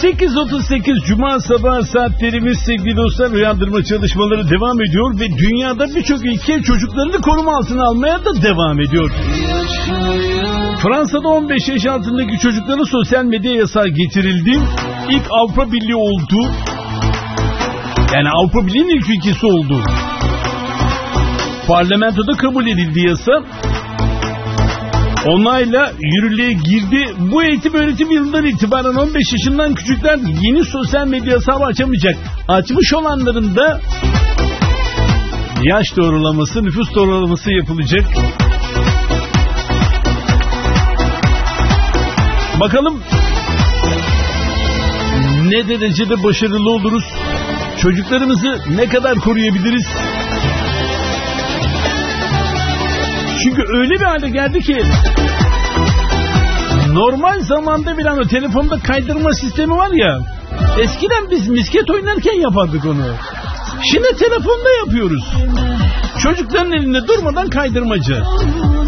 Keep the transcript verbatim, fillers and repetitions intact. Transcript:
sekiz otuz sekiz Cuma sabah saatlerimiz sevgili dostlar, uyandırma çalışmaları devam ediyor ve dünyada birçok ülke çocuklarını koruma altına almaya da devam ediyor. Fransa'da on beş yaş altındaki çocuklara sosyal medya yasağı getirildi. İlk Avrupa Birliği oldu. Yani Avrupa Birliği'nin ilk ülkesi oldu. Parlamentoda kabul edildi yasa. Onayla yürürlüğe girdi. Bu eğitim öğretim yılından itibaren on beş yaşından küçükler yeni sosyal medya hesabı açamayacak. Açmış olanların da yaş doğrulaması, nüfus doğrulaması yapılacak. Bakalım ne derecede başarılı oluruz? Çocuklarımızı ne kadar koruyabiliriz? Çünkü öyle bir hale geldi ki normal zamanda bile o telefonda kaydırma sistemi var ya, eskiden biz misket oynarken yapardık onu. Şimdi telefonda yapıyoruz. Çocukların elinde durmadan kaydırmacı.